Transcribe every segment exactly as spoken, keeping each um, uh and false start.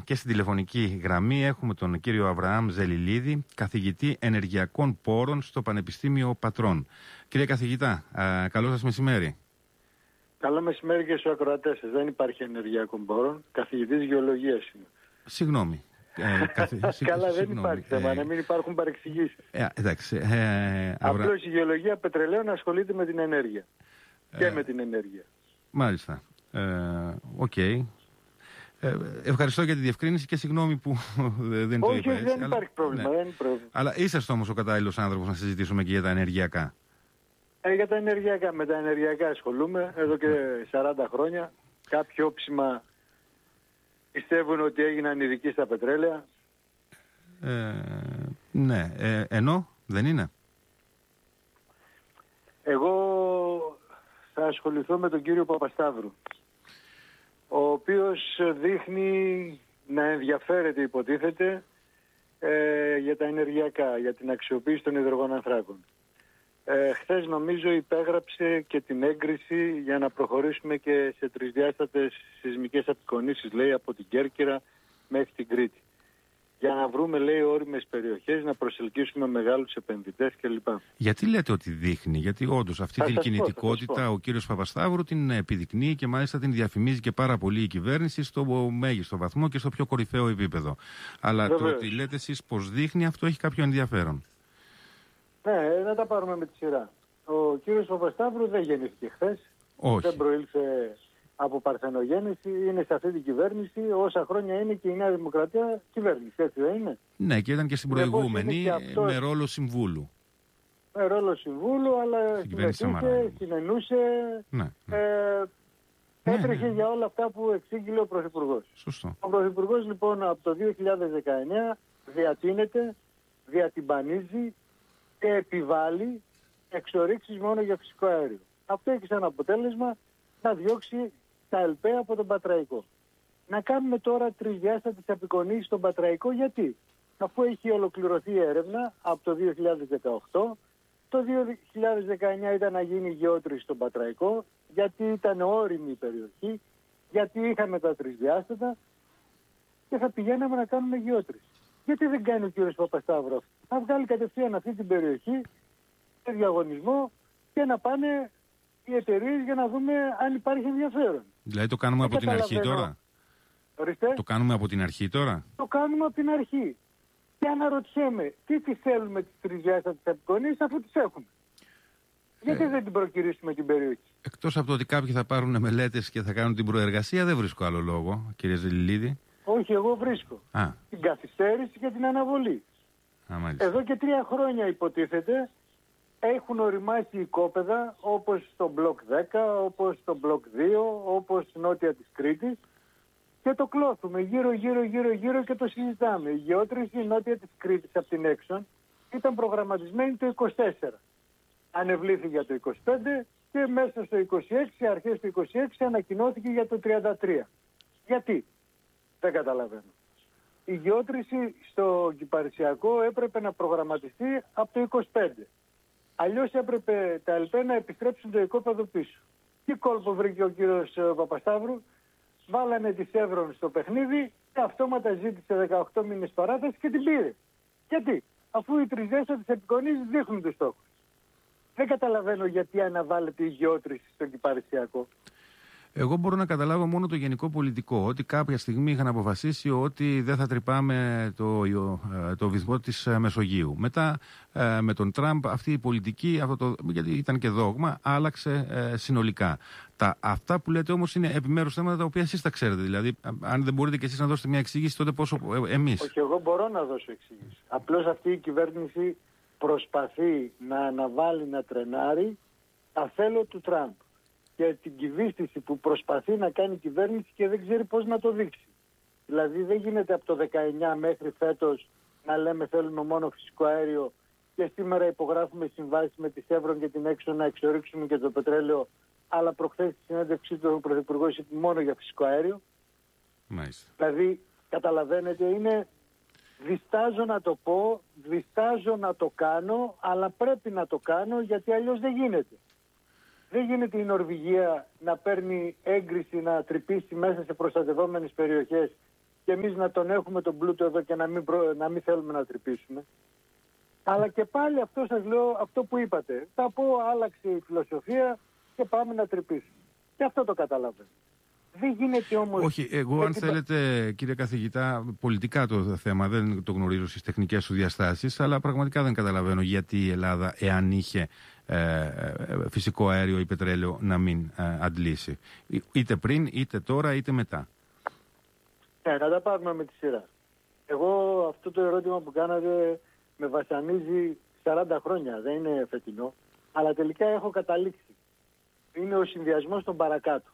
και στην τηλεφωνική γραμμή έχουμε τον κύριο Αβραάμ Ζελιλίδη, καθηγητή ενεργειακών πόρων στο Πανεπιστήμιο Πατρών. Κύριε καθηγητά, α, καλό σας μεσημέρι. Καλό μεσημέρι και στους ακροατές σας. Δεν υπάρχει ενεργειακών πόρων. Καθηγητής γεωλογίας είμαι. Συγγνώμη. Ε, καθ... Καλά, δεν υπάρχει θέμα, ε... να μην υπάρχουν παρεξηγήσεις. Ε, εντάξει. Ε, Απλώς Αβρα... η γεωλογία πετρελαίων ασχολείται με την ενέργεια. Ε... Και με την ενέργεια. Μάλιστα. Οκ. Ε, okay. Ε, ευχαριστώ για τη διευκρίνηση και συγγνώμη που δεν το Όχι, είπα όχι, έτσι. δεν Αλλά... υπάρχει πρόβλημα, ναι. δεν είναι πρόβλημα. Αλλά είσαστε όμως ο κατάλληλος άνθρωπος να συζητήσουμε και για τα ενεργειακά. Ε, για τα ενεργειακά, με τα ενεργειακά ασχολούμαι εδώ και σαράντα χρόνια. Κάποιοι όψιμα πιστεύουν ότι έγιναν ειδικοί στα πετρέλαια. Ε, ναι, ε, ενώ δεν είναι. Εγώ θα ασχοληθώ με τον κύριο Παπασταύρου, ο οποίος δείχνει να ενδιαφέρεται, υποτίθεται, ε, για τα ενεργειακά, για την αξιοποίηση των υδρογονανθράκων. Ε, χθες νομίζω υπέγραψε και την έγκριση για να προχωρήσουμε και σε τρισδιάστατες σεισμικές απεικονίσεις, λέει, από την Κέρκυρα μέχρι την Κρήτη. Για να βρούμε, λέει, όριμες περιοχές, να προσελκύσουμε μεγάλους επενδυτές κλπ. Γιατί λέτε ότι δείχνει, γιατί όντως αυτή θα την κινητικότητα πω, πω. ο κύριος Παπασταύρου την επιδεικνύει και μάλιστα την διαφημίζει και πάρα πολύ η κυβέρνηση στο μέγιστο βαθμό και στο πιο κορυφαίο επίπεδο. Αλλά Βεβαίως. Το ότι λέτε εσείς πως δείχνει, αυτό έχει κάποιο ενδιαφέρον. Ναι, να τα πάρουμε με τη σειρά. Ο κύριος Παπασταύρου δεν γεννήθηκε χθες. Όχι. Δεν προήλθε από παρθενογέννηση, είναι σε αυτή την κυβέρνηση. Όσα χρόνια είναι και η Νέα Δημοκρατία κυβέρνηση, έτσι δεν είναι? Ναι, και ήταν και στην προηγούμενη αυτός... με ρόλο συμβούλου. Με ρόλο συμβούλου, αλλά συμμετείχε, συνενούσε, ναι, ναι. Ε, έτρεχε ναι, ναι. για όλα αυτά που εξήγηλε ο Πρωθυπουργός. Σωστό. Ο Πρωθυπουργός λοιπόν από το δύο χιλιάδες δεκαεννιά διατείνεται, διατυμπανίζει και επιβάλλει εξορίξεις μόνο για φυσικό αέριο. Αυτό έχει σαν αποτέλεσμα να διώξει τα ΕΛΠΕ από τον Πατραϊκό. Να κάνουμε τώρα τρισδιάστατες απεικονίσεις στον Πατραϊκό, γιατί? Αφού έχει ολοκληρωθεί η έρευνα από το δύο χιλιάδες δεκαοκτώ, το δύο χιλιάδες δεκαεννιά ήταν να γίνει γεώτρηση στον Πατραϊκό, γιατί ήταν όριμη η περιοχή, γιατί είχαμε τα τρισδιάστατα και θα πηγαίναμε να κάνουμε γεώτρηση. Γιατί δεν κάνει ο κύριος Παπασταύρου αυτό? Να βγάλει κατευθείαν αυτή την περιοχή σε διαγωνισμό και να πάνε οι εταιρείες για να δούμε αν υπάρχει ενδιαφέρον. Δηλαδή το κάνουμε από την αρχή τώρα? Ορίστε. Το κάνουμε από την αρχή τώρα? Το κάνουμε από την αρχή. Και αναρωτιέμαι, τι τις θέλουμε τις τρισδιάστατες απεικονίσεις αφού τις έχουμε? Γιατί ε... δεν την προκυρήσουμε την περιοχή? Εκτός από το ότι κάποιοι θα πάρουν μελέτες και θα κάνουν την προεργασία, δεν βρίσκω άλλο λόγο, κύριε Ζελιλίδη. Όχι, εγώ βρίσκω. Α. Την καθυστέρηση και την αναβολή. Α, εδώ και τρία χρόνια υποτίθεται έχουν οριμάσει οικόπεδα όπως στο μπλοκ δέκα, όπως στο μπλοκ δύο, όπως νότια της Κρήτης και το κλώθουμε γύρω γύρω γύρω γύρω και το συζητάμε. Η γεώτρηση νότια της Κρήτης από την Έξον ήταν προγραμματισμένη το είκοσι τέσσερα. Ανεβλήθη για το είκοσι πέντε και μέσα στο είκοσι έξι, αρχές του είκοσι έξι ανακοινώθηκε για το τριάντα τρία. Γιατί? Δεν καταλαβαίνω. Η γεώτρηση στο Κυπαρισιακό έπρεπε να προγραμματιστεί από το είκοσι πέντε. Αλλιώς έπρεπε τα ΕΛΠΕ να επιστρέψουν το οικόπεδο πίσω. Τι κόλπο βρήκε ο κύριος Παπασταύρου? Βάλανε τη Σεύρον στο παιχνίδι και αυτόματα ζήτησε δεκαοκτώ μήνες παράταση και την πήρε. Γιατί? Αφού οι τρισδιάστατες απεικονίσεις δείχνουν τους στόχους. Δεν καταλαβαίνω γιατί αναβάλλεται η γεώτρηση στο Κυπαρισιακό. Εγώ μπορώ να καταλάβω μόνο το γενικό πολιτικό, ότι κάποια στιγμή είχαν αποφασίσει ότι δεν θα τρυπάμε το, το βυθμό της Μεσογείου. Μετά με τον Τραμπ αυτή η πολιτική, αυτό το, γιατί ήταν και δόγμα, άλλαξε ε, συνολικά. Τα, αυτά που λέτε όμως είναι επιμέρους θέματα τα οποία εσείς τα ξέρετε. Δηλαδή, αν δεν μπορείτε και εσείς να δώσετε μια εξήγηση, τότε πόσο ε, εμείς. Όχι, εγώ μπορώ να δώσω εξήγηση. Απλώς αυτή η κυβέρνηση προσπαθεί να αναβάλει, να τρενάρει τα θέλω του Τραμπ και την κυβίστηση που προσπαθεί να κάνει η κυβέρνηση και δεν ξέρει πώς να το δείξει. Δηλαδή δεν γίνεται από το δεκαεννιά μέχρι φέτος να λέμε θέλουμε μόνο φυσικό αέριο και σήμερα υπογράφουμε συμβάσεις με τη Σεύρον και την Έξον να εξορίξουμε και το πετρέλαιο, αλλά προχθές στη συνέντευξή του ο Πρωθυπουργός είπε μόνο για φυσικό αέριο. Μάλιστα. Δηλαδή καταλαβαίνετε, είναι διστάζω να το πω, διστάζω να το κάνω, αλλά πρέπει να το κάνω γιατί αλλιώς δεν γίνεται. Δεν γίνεται η Νορβηγία να παίρνει έγκριση να τρυπήσει μέσα σε προστατευόμενες περιοχές και εμείς να τον έχουμε τον πλούτο εδώ και να μην, προ... να μην θέλουμε να τρυπήσουμε. Αλλά και πάλι αυτό σας λέω, αυτό που είπατε. Θα πω άλλαξε η φιλοσοφία και πάμε να τρυπήσουμε. Και αυτό το καταλαβαίνω. Δεν γίνεται όμως... Όχι, εγώ αν θέλετε κύριε καθηγητά, πολιτικά το θέμα, δεν το γνωρίζω στις τεχνικές του διαστάσεις, αλλά πραγματικά δεν καταλαβαίνω γιατί η Ελλάδα, εάν είχε ε, φυσικό αέριο ή πετρέλαιο, να μην ε, αντλήσει. Είτε πριν, είτε τώρα, είτε μετά. Ναι, να τα πάρουμε με τη σειρά. Εγώ αυτό το ερώτημα που κάνατε με βασανίζει σαράντα χρόνια, δεν είναι φετινό, αλλά τελικά έχω καταλήξει. Είναι ο συνδυασμός των παρακάτω.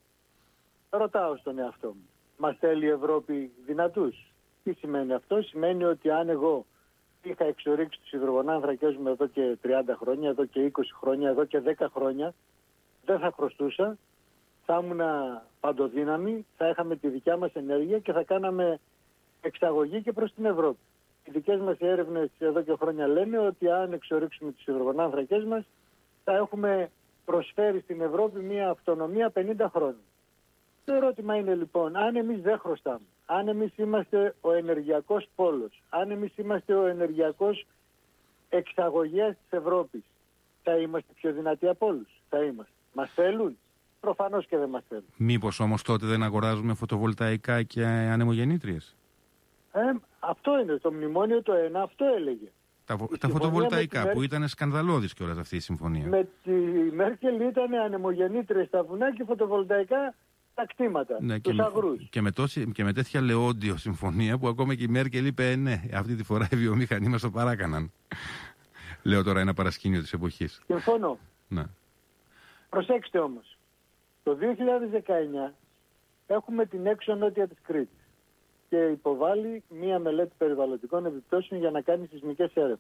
Ρωτάω στον εαυτό μου, μας θέλει η Ευρώπη δυνατούς? Τι σημαίνει αυτό? Σημαίνει ότι αν εγώ είχα εξορίξει τους υδρογονάνθρακες μου εδώ και τριάντα χρόνια, εδώ και είκοσι χρόνια, εδώ και δέκα χρόνια, δεν θα χρωστούσα, θα ήμουν παντοδύναμη, θα είχαμε τη δικιά μας ενέργεια και θα κάναμε εξαγωγή και προς την Ευρώπη. Οι δικές μας έρευνες εδώ και χρόνια λένε ότι αν εξορίξουμε τους υδρογονάνθρακες μας θα έχουμε προσφέρει στην Ευρώπη μια αυτονομία πενήντα χρόνια. Το ερώτημα είναι λοιπόν, αν εμείς δεν χρωστάμε, αν εμείς είμαστε ο ενεργειακός πόλος, αν εμείς είμαστε ο ενεργειακός εξαγωγέας της Ευρώπης, θα είμαστε πιο δυνατοί από όλους? Θα είμαστε. Μας θέλουν? Προφανώς και δεν μας θέλουν. Μήπως όμως τότε δεν αγοράζουμε φωτοβολταϊκά και ανεμογεννήτριες? Ε, αυτό είναι το μνημόνιο το ένα, αυτό έλεγε. Τα, τα φωτοβολταϊκά που ήταν σκανδαλώδης κιόλας αυτή η συμφωνία. Με τη Μέρκελ ήταν ανεμογεννήτριες στα βουνά και φωτοβολταϊκά τα κτήματα, ναι, τους και αγρούς. Με, και, με τόση, και με τέτοια λεόντιο συμφωνία που ακόμα και η Μέρκελ είπε ε, ναι, αυτή τη φορά οι βιομηχανοί μας το παράκαναν. Λέω τώρα ένα παρασκήνιο της εποχής. Συμφωνώ. Ναι. Προσέξτε όμως, το δύο χιλιάδες δεκαεννιά έχουμε την έξω νότια της Κρήτης και υποβάλλει μία μελέτη περιβαλλοντικών επιπτώσεων για να κάνει σεισμικές έρευνες.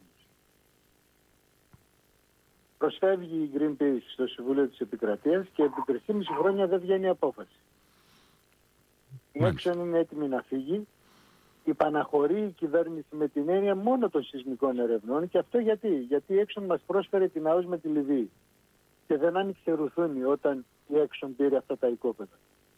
Προσφεύγει η Greenpeace στο Συμβούλιο της Επικρατείας και επί τρία χρόνια δεν βγαίνει απόφαση. Η Έξον είναι έτοιμη να φύγει. Υπαναχωρεί η κυβέρνηση με την έννοια μόνο των σεισμικών ερευνών. Και αυτό γιατί? Γιατί η Έξον μας πρόσφερε την ΑΟΣ με τη Λιβύη. Και δεν άνοιξε ρουθούνη όταν η Έξον πήρε αυτά τα οικόπεδα.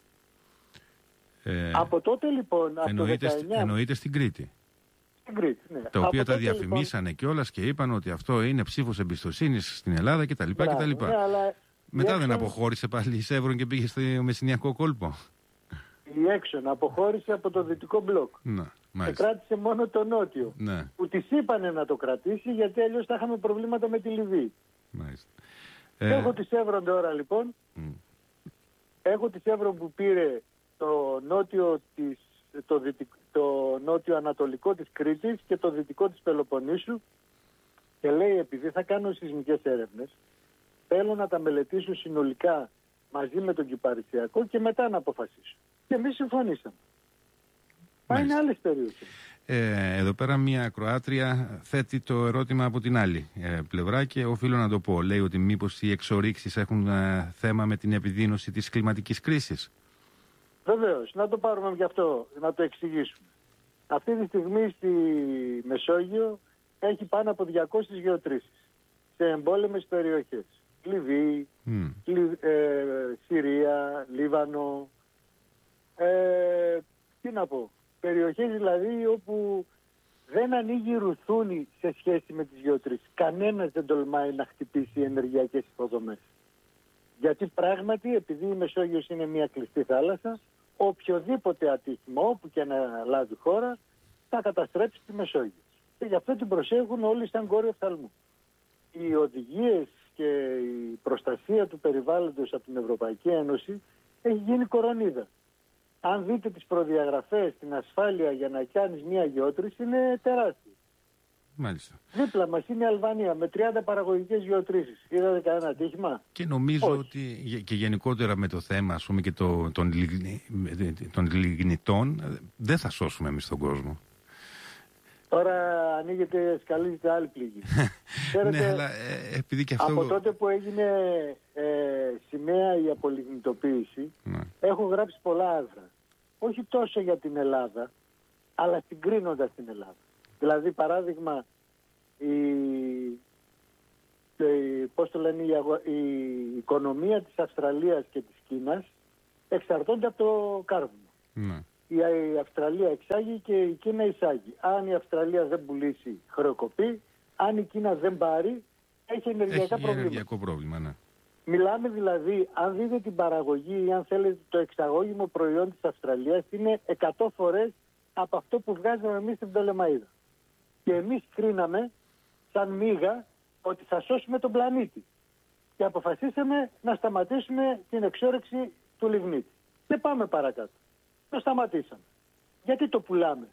Ε, από τότε λοιπόν, από εννοείται, το δεκαεννιά... εννοείται στην Κρήτη. Στην Κρήτη, ναι. Τα οποία από τα διαφημίσανε λοιπόν... κιόλας και είπαν ότι αυτό είναι ψήφος εμπιστοσύνης στην Ελλάδα κτλ. κτλ. Ναι, αλλά μετά Έξον... δεν αποχώρησε πάλι η Σεύρον και πήγε στο Μεσσηνιακό κόλπο. Η Έξον αποχώρησε από το δυτικό μπλοκ. Να, και κράτησε μόνο το νότιο. Ναι. Που της είπανε να το κρατήσει γιατί αλλιώς θα είχαμε προβλήματα με τη Λιβύη. Μάλιστα. Έχω ε... τη Σεύρον τώρα λοιπόν. Mm. Έχω τη Σεύρον που πήρε το νότιο, της, το, δυτικ, το νότιο ανατολικό της Κρήτης και το δυτικό της Πελοποννήσου και λέει επειδή θα κάνω σεισμικές έρευνες θέλω να τα μελετήσω συνολικά μαζί με τον Κυπαρισιακό και μετά να αποφασίσω. Και εμείς συμφωνήσαμε. Μα είναι άλλες περιοχές. Ε, εδώ πέρα μια Κροάτρια θέτει το ερώτημα από την άλλη ε, πλευρά και οφείλω να το πω. Λέει ότι μήπως οι εξορίξεις έχουν ε, θέμα με την επιδείνωση της κλιματικής κρίσης. Βεβαίως. Να το πάρουμε γι' αυτό, να το εξηγήσουμε. Αυτή τη στιγμή στη Μεσόγειο έχει πάνω από διακόσιες γεωτρήσεις σε εμπόλεμες περιοχές. Λιβύη, mm. Λι, ε, Συρία, Λίβανο, ε, τι να πω, περιοχές δηλαδή όπου δεν ανοίγει ρουθούνη σε σχέση με τις γεωτρήσεις. Κανένας δεν τολμάει να χτυπήσει ενεργειακές υποδομές. Γιατί πράγματι, επειδή η Μεσόγειος είναι μια κλειστή θάλασσα, οποιοδήποτε ατύχημα, όπου και να λάβει χώρα, θα καταστρέψει τη Μεσόγειο. Και γι' αυτό την προσέχουν όλοι σαν κόριο οφθαλμού. Οι οδηγίες και η προστασία του περιβάλλοντος από την Ευρωπαϊκή Ένωση έχει γίνει κορονίδα. Αν δείτε τις προδιαγραφές, την ασφάλεια για να κάνεις μια γεώτρηση είναι τεράστια. Μάλιστα. Δίπλα μας είναι η Αλβανία με τριάντα παραγωγικές γεωτρήσεις. Είδατε κανένα ατύχημα? Και νομίζω Όχι. ότι και γενικότερα με το θέμα ας πούμε, και το, των, των λιγνητών δεν θα σώσουμε εμείς τον κόσμο. Τώρα ανοίγεται, σκαλίζεται άλλη πληγή. Ξέρετε, ναι, αλλά, ε, επειδή και αυτό... Από τότε που έγινε ε, σημαία η απολιγνητοποίηση, ναι. έχω γράψει πολλά άρθρα. Όχι τόσο για την Ελλάδα, αλλά συγκρίνοντας την Ελλάδα. Δηλαδή, παράδειγμα, η, η, πώς το λένε, η, η οικονομία της Αυστραλίας και της Κίνας εξαρτώνται από το κάρβουνο. Ναι. η Αυστραλία εξάγει και η Κίνα εισάγει. Αν η Αυστραλία δεν πουλήσει, χρεοκοπεί. Αν η Κίνα δεν πάρει, έχει ενεργειακά έχει προβλήματα. ενεργειακό πρόβλημα, ναι. Μιλάμε δηλαδή, αν δείτε την παραγωγή ή αν θέλετε το εξαγώγημο προϊόν της Αυστραλίας είναι εκατό φορές από αυτό που βγάζουμε εμείς στην Πτολεμαΐδα. Και εμείς κρίναμε σαν μίγα ότι θα σώσουμε τον πλανήτη. Και αποφασίσαμε να σταματήσουμε την εξόρυξη του λιγνίτη. Δεν πάμε παρακάτω. Το σταματήσαμε. Γιατί το πουλάμε?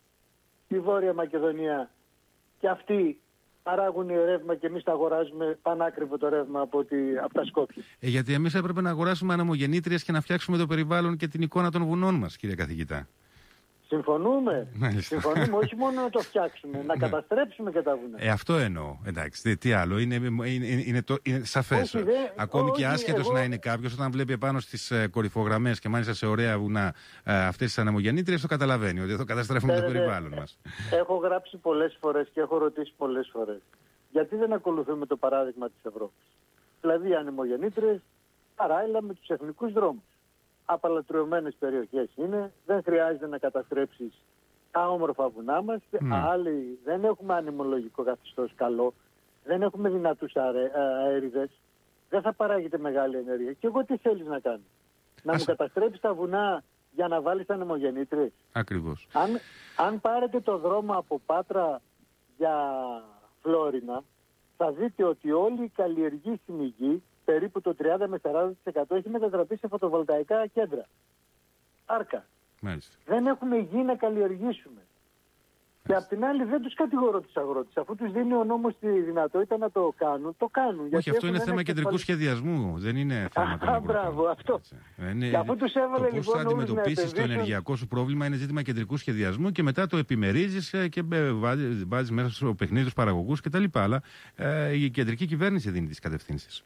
Η Βόρεια Μακεδονία και αυτοί παράγουν ρεύμα και εμείς τα αγοράζουμε πανάκριβο το ρεύμα από, τη, από τα Σκόπια. Ε, γιατί εμείς έπρεπε να αγοράσουμε ανεμογεννήτριες και να φτιάξουμε το περιβάλλον και την εικόνα των βουνών μας, κύριε καθηγητά. Συμφωνούμε. Συμφωνούμε, όχι μόνο να το φτιάξουμε, να καταστρέψουμε και τα βουνά. Ε, αυτό εννοώ. Εντάξει, τι άλλο. Είναι, είναι, είναι, είναι, το, είναι σαφές. Όχι, δε, Ακόμη όχι, και άσχετος εγώ... να είναι κάποιος, όταν βλέπει επάνω στις ε, κορυφογραμμές και μάλιστα σε ωραία βουνά ε, αυτές τις ανεμογεννήτριες, το καταλαβαίνει ότι εδώ καταστρέφουμε ε, το περιβάλλον ε, μας. Έχω γράψει πολλές φορές και έχω ρωτήσει πολλές φορές. Γιατί δεν ακολουθούμε το παράδειγμα της Ευρώπης? Δηλαδή, οι ανεμογεννήτριες παράλληλα με τους εθνικούς δρόμους. Απαλατριωμένες περιοχές είναι, δεν χρειάζεται να καταστρέψεις τα όμορφα βουνά μας. Mm. Άλλοι δεν έχουμε ανεμολογικό καθεστώς καλό, δεν έχουμε δυνατούς αέριδες, δεν θα παράγεται μεγάλη ενέργεια. Και εγώ τι θέλεις να κάνεις? Να Ας... μου καταστρέψεις τα βουνά για να βάλεις ανεμογεννήτριες? Ακριβώς. Αν, αν πάρετε το δρόμο από Πάτρα για Φλόρινα, θα δείτε ότι όλη η καλλιεργήσιμη γη, περίπου το τριάντα με σαράντα τοις εκατό, έχει μετατραπεί σε φωτοβολταϊκά κέντρα. Άρκα. Μάλιστα. Δεν έχουμε γη να καλλιεργήσουμε. Και απ' την άλλη δεν τους κατηγορώ τους αγρότες. Αφού τους δίνει ο νόμος τη δυνατότητα να το κάνουν, το κάνουν. Όχι, αυτό είναι θέμα κεντρικού σχεδιασμού. Δεν είναι θέμα των αγροτών. Μπράβο, αυτό. Είναι... Και αφού τους έβαλε το πώς θα αντιμετωπίσεις το ενεργειακό σου πρόβλημα είναι ζήτημα κεντρικού σχεδιασμού και μετά το επιμερίζεις και βάζεις μέσα στο παιχνίδι τους παραγωγούς κτλ. Αλλά ε, η κεντρική κυβέρνηση δίνει τις κατευθύνσεις.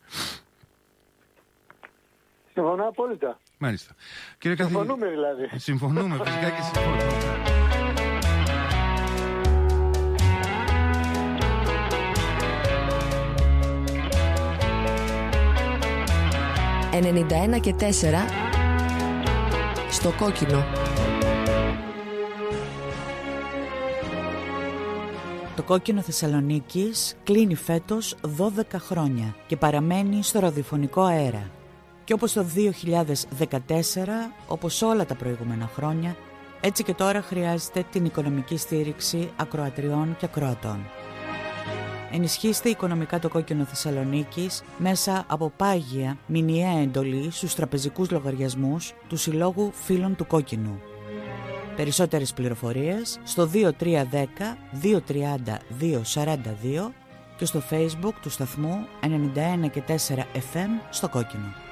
Συμφωνώ απόλυτα. Μάλιστα. Συμφωνούμε καθη... δηλαδή. Συμφωνούμε, φυσικά και συμφωνούμε. ενενήντα ένα και τέσσερα στο κόκκινο. Το Κόκκινο Θεσσαλονίκης κλείνει φέτος δώδεκα χρόνια και παραμένει στο ραδιοφωνικό αέρα. Και όπως το δύο χιλιάδες δεκατέσσερα, όπως όλα τα προηγούμενα χρόνια, έτσι και τώρα χρειάζεται την οικονομική στήριξη ακροατριών και ακροατών. Ενισχύστε οικονομικά το Κόκκινο Θεσσαλονίκης μέσα από πάγια μηνιαία εντολή στους τραπεζικούς λογαριασμούς του Συλλόγου Φίλων του Κόκκινου. Περισσότερες πληροφορίες στο δύο τρία ένα μηδέν δύο τρία μηδέν δύο τέσσερα δύο και στο Facebook του σταθμού ενενήντα ένα και τέσσερα εφ εμ στο Κόκκινο.